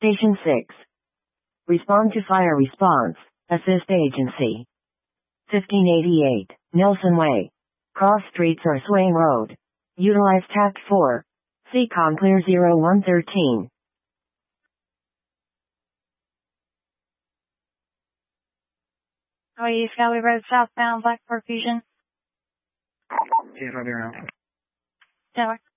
Station 6. Respond to fire response. Assist agency. 1588, Nelson Way. Cross streets or Swain Road. Utilize TAC 4. Seacon clear 0113. East Valley Road southbound, Blackbird Fusion. Okay, Robbie around. Tower.